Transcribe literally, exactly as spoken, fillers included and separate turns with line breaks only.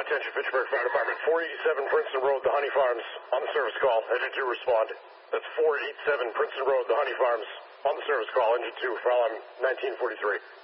attention Fitchburg Fire Department. four eighty-seven Princeton Road, the Honey Farms, on the service call. Engine two, respond. That's four eighty-seven Princeton Road, the Honey Farms, on the service call. Engine two, file on nineteen forty-three.